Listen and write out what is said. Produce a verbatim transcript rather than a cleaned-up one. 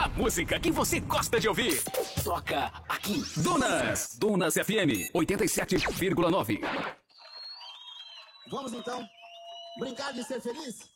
A música que você gosta de ouvir. Toca aqui. Donas. Donas F M oitenta e sete vírgula nove. Vamos então brincar de ser feliz?